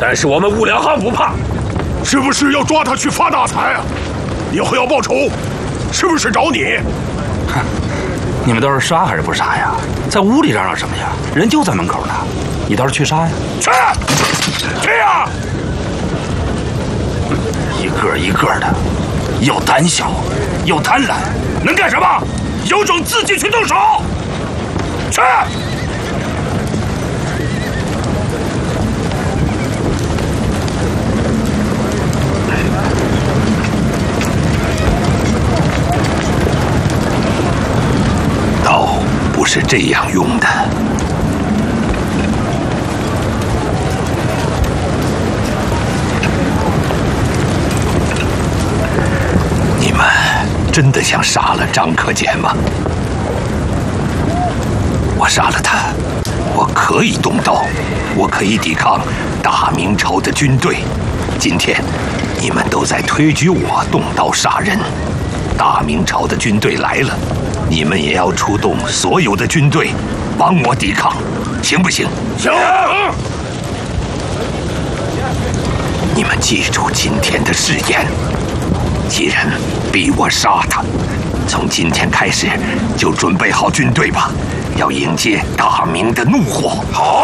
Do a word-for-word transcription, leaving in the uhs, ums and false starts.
但是我们兀良行不怕。 是不是要抓他去发大财啊？以后要报仇，是不是找你？ 哼，你们倒是杀还是不杀呀？在屋里嚷嚷什么呀？人就在门口呢，你倒是去杀呀！ 去，去呀！ 一个一个的，又胆小，又贪婪，能干什么？有种自己去动手！去！ 刀不是这样用的。你们真的想杀了张克俭吗？我杀了他，我可以动刀，我可以抵抗大明朝的军队。今天你们都在推举我动刀杀人，大明朝的军队来了，你们也要出动所有的军队帮我抵抗，行不行？ 行。 你们记住今天的誓言，既然逼我杀他，从今天开始就准备好军队吧，要迎接大明的怒火。 好。